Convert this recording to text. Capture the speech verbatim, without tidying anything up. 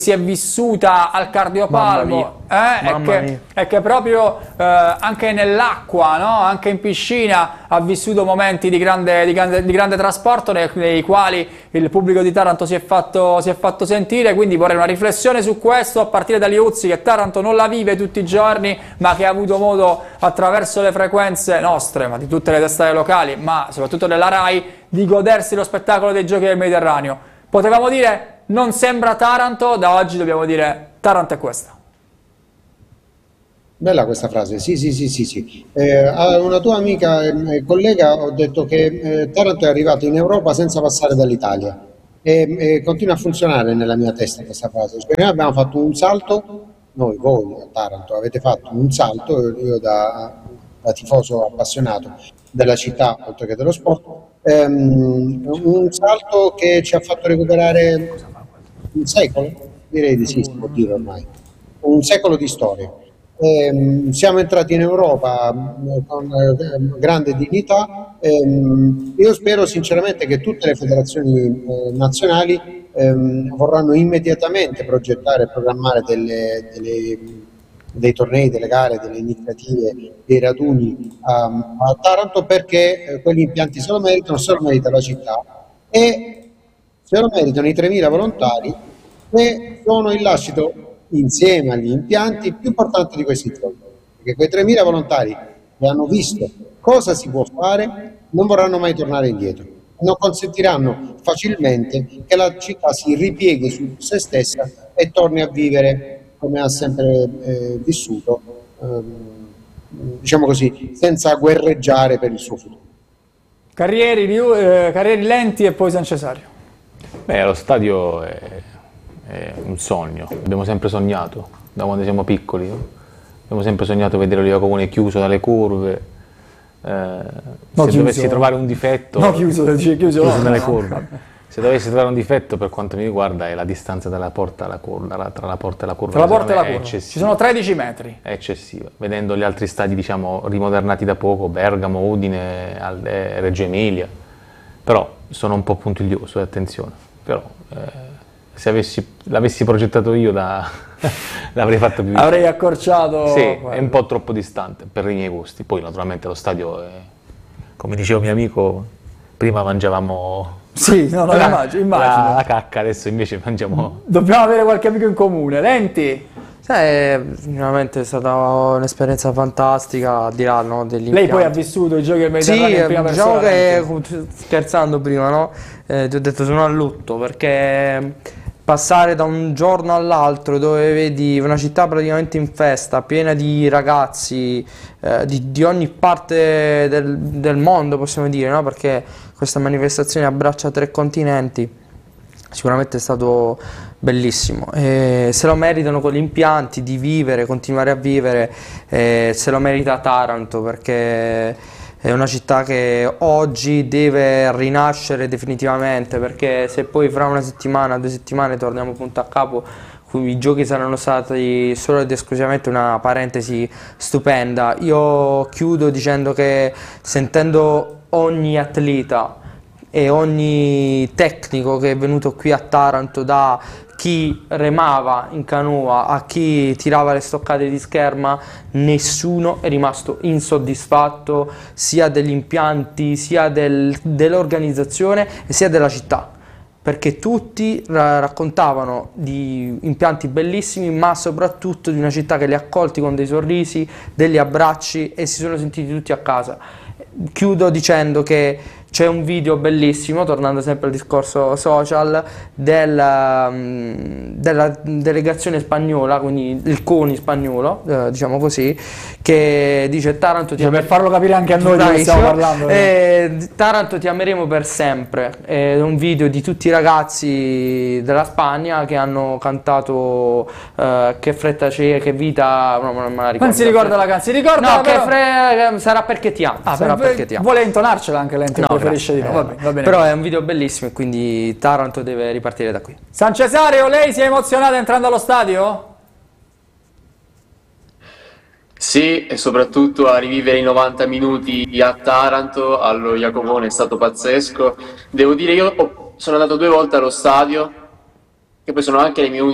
si è vissuta al cardiopalmo, eh, e, che, e che proprio eh, anche nell'acqua, no? Anche in piscina ha vissuto momenti di grande, di grande, di grande trasporto nei, nei quali il pubblico di Taranto si è, fatto, si è fatto sentire. Quindi vorrei una riflessione su questo a partire da Liuzzi, che Taranto non la vive tutti i giorni, ma che ha avuto modo attraverso le frequenze nostre, ma di tutte le testate locali, ma soprattutto della RAI, di godersi lo spettacolo dei Giochi del Mediterraneo. Potevamo dire non sembra Taranto, da oggi dobbiamo dire Taranto è questa. Bella questa frase, sì, sì, sì, sì, sì. Eh, a una tua amica e eh, collega ho detto che eh, Taranto è arrivato in Europa senza passare dall'Italia e, e continua a funzionare nella mia testa questa frase. Cioè, noi abbiamo fatto un salto, noi, voi a Taranto avete fatto un salto, io da, da tifoso appassionato della città oltre che dello sport, ehm, un salto che ci ha fatto recuperare un secolo, direi di sì, si può dire ormai, un secolo di storia. Ehm, siamo entrati in Europa mh, con eh, grande dignità. Ehm, io spero sinceramente che tutte le federazioni eh, nazionali ehm, vorranno immediatamente progettare e programmare delle, delle, dei tornei, delle gare, delle iniziative, dei raduni a, a Taranto, perché eh, quegli impianti se lo meritano, se lo merita la città e se lo meritano i tremila volontari che sono il lascito insieme agli impianti più importanti di questi giorni, perché quei tremila volontari che hanno visto cosa si può fare non vorranno mai tornare indietro, non consentiranno facilmente che la città si ripieghi su se stessa e torni a vivere come ha sempre eh, vissuto, ehm, diciamo così, senza guerreggiare per il suo futuro. Carrieri, Liu- eh, Carrieri Lenti e poi San Cesario. Beh, lo stadio è, è un sogno, abbiamo sempre sognato, da quando siamo piccoli, no? Abbiamo sempre sognato vedere l'Iacovone chiuso dalle curve, eh, no, se chiuso. dovessi trovare un difetto... No, chiuso, dice chiuso, chiuso no, dalle no, curve. no. Se dovessi trovare un difetto per quanto mi riguarda è la distanza dalla porta alla curva, tra la porta e la curva. Tra la porta e la curva, eccessiva. Ci sono tredici metri. È eccessiva, vedendo gli altri stadi diciamo rimodernati da poco, Bergamo, Udine, Reggio Emilia, però sono un po' puntiglioso, e attenzione, però eh, se avessi, l'avessi progettato io da, l'avrei fatto più vicino. Avrei accorciato. Sì, quello. È un po' troppo distante per i miei gusti, poi naturalmente lo stadio è, come diceva mio amico, prima mangiavamo... Sì, no, no, la, immagino, immagino. La, la cacca, adesso invece mangiamo... Dobbiamo avere qualche amico in comune. Lenti? Sai, veramente è stata un'esperienza fantastica, al di là, no, degli Lei poi ha impianti. vissuto i Giochi del Mediterraneo Sì, in prima diciamo persona. che, scherzando prima, no? Eh, ti ho detto sono a lutto, perché passare da un giorno all'altro dove vedi una città praticamente in festa, piena di ragazzi eh, di, di ogni parte del, del mondo, possiamo dire, no? Perché questa manifestazione abbraccia tre continenti, sicuramente è stato bellissimo. E se lo meritano con gli impianti di vivere, continuare a vivere, eh, se lo merita Taranto, perché è una città che oggi deve rinascere definitivamente, perché se poi fra una settimana, due settimane torniamo punto a capo, i giochi saranno stati solo ed esclusivamente una parentesi stupenda. Io chiudo dicendo che, sentendo ogni atleta e ogni tecnico che è venuto qui a Taranto, da chi remava in canoa a chi tirava le stoccate di scherma, nessuno è rimasto insoddisfatto sia degli impianti, sia del, dell'organizzazione e sia della città, perché tutti ra- raccontavano di impianti bellissimi, ma soprattutto di una città che li ha accolti con dei sorrisi, degli abbracci e si sono sentiti tutti a casa. Chiudo dicendo che c'è un video bellissimo, tornando sempre al discorso social, della, della delegazione spagnola, quindi il CONI spagnolo, eh, diciamo così, che dice Taranto ti Cioè, per farlo capire anche a noi di che stiamo parlando. Eh, Taranto ti ameremo per sempre. È un video di tutti i ragazzi della Spagna che hanno cantato eh, Che fretta c'è, che vita, no, non me la ricordo. Non si ricorda la canzone, si ricorda No, però... che fre... sarà perché ti amo. Ah, sarà per, perché ti amo. Vuole intonarcela anche Lenti, No, preferisce di no. eh, Va bene, va bene. Però è un video bellissimo e quindi Taranto deve ripartire da qui. San Cesario, lei si è emozionata entrando allo stadio? Sì, e soprattutto a rivivere i novanta minuti a Taranto, allo Iacovone, è stato pazzesco. Devo dire, io ho- sono andato due volte allo stadio, che poi sono anche le mie